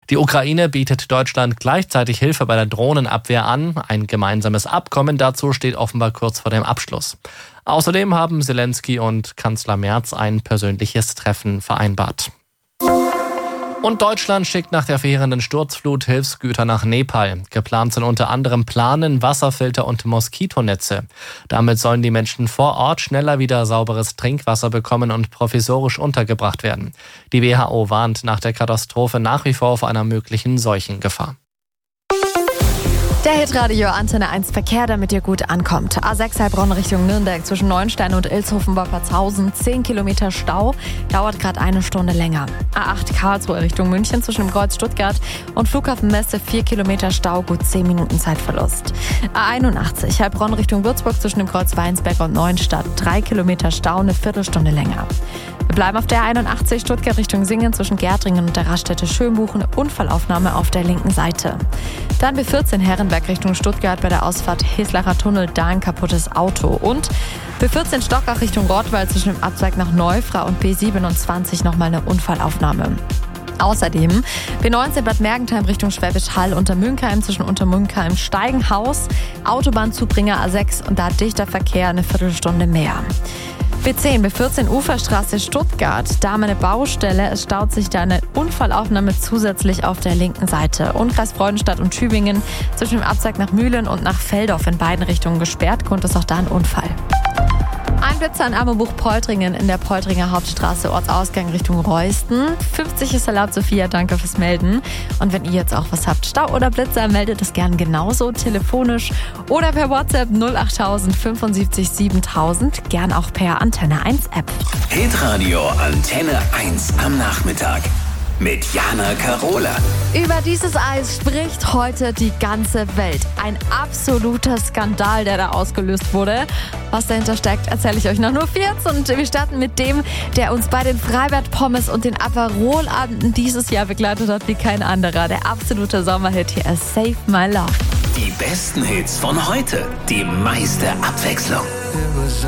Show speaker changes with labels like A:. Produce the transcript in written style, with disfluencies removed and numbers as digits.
A: Die Ukraine bietet Deutschland gleichzeitig Hilfe bei der Drohnenabwehr an. Ein gemeinsames Abkommen dazu steht offenbar kurz vor dem Abschluss. Außerdem haben Zelensky und Kanzler Merz ein persönliches Treffen vereinbart. Und Deutschland schickt nach der verheerenden Sturzflut Hilfsgüter nach Nepal. Geplant sind unter anderem Planen, Wasserfilter und Moskitonetze. Damit sollen die Menschen vor Ort schneller wieder sauberes Trinkwasser bekommen und provisorisch untergebracht werden. Die WHO warnt nach der Katastrophe nach wie vor vor einer möglichen Seuchengefahr.
B: Der Hitradio Antenne 1 Verkehr, damit ihr gut ankommt. A6 Heilbronn Richtung Nürnberg zwischen Neuenstein und Ilshofen-Wolpertshausen. 10 Kilometer Stau, dauert gerade 1 Stunde länger. A8 Karlsruhe Richtung München zwischen dem Kreuz Stuttgart und Flughafen Messe 4 Kilometer Stau, gut 10 Minuten Zeitverlust. A81 Heilbronn Richtung Würzburg zwischen dem Kreuz Weinsberg und Neuenstadt. 3 Kilometer Stau, eine Viertelstunde länger. Wir bleiben auf der 81 Stuttgart Richtung Singen zwischen Gärtringen und der Raststätte Schönbuchen. Unfallaufnahme auf der linken Seite. Dann B14 Herrenberg Richtung Stuttgart bei der Ausfahrt Heslacher Tunnel, da ein kaputtes Auto. Und B14 Stockach Richtung Rottweil zwischen dem Abzweig nach Neufra und B27 nochmal eine Unfallaufnahme. Außerdem B19 Bad Mergentheim Richtung Schwäbisch Hall, Untermünkheim zwischen Untermünkheim Steigenhaus, Autobahnzubringer A6 und da dichter Verkehr, eine Viertelstunde mehr. B10, B14 Uferstraße Stuttgart, da haben wir eine Baustelle, es staut sich da eine Unfallaufnahme zusätzlich auf der linken Seite. Umkreis Freudenstadt und Tübingen zwischen dem Abzweig nach Mühlen und nach Feldorf in beiden Richtungen gesperrt, Grund ist auch da ein Unfall. Ein Blitzer in Ammerbuch-Poltringen in der Poltringer Hauptstraße, Ortsausgang Richtung Reusten. 50 ist erlaubt, Sophia, danke fürs Melden. Und wenn ihr jetzt auch was habt, Stau oder Blitzer, meldet es gern genauso, telefonisch oder per WhatsApp 08000 75 7000, gern auch per Antenne 1 App.
C: Hitradio Antenne 1 am Nachmittag mit Jana Karola.
B: Über dieses Eis spricht heute die ganze Welt. Ein absoluter Skandal, der da ausgelöst wurde. Was dahinter steckt, erzähle ich euch nach nur 14. Und wir starten mit dem, der uns bei den Freibad-Pommes und den Aperol-Abenden dieses Jahr begleitet hat wie kein anderer. Der absolute Sommerhit hier ist Save My Love.
C: Die besten Hits von heute, die meiste Abwechslung.